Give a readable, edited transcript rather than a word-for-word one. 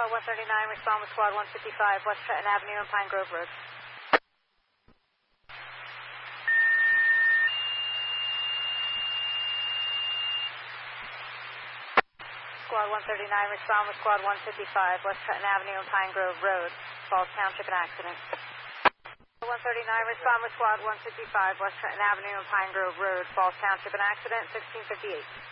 Squad 139, respond with Squad 155, West Trenton Avenue and Pine Grove Road. Squad 139, respond with Squad 155, West Trenton Avenue and Pine Grove Road, Falls Township, an accident. 139, respond with Squad 155, West Trenton Avenue and Pine Grove Road, Falls Township, an accident, 1658.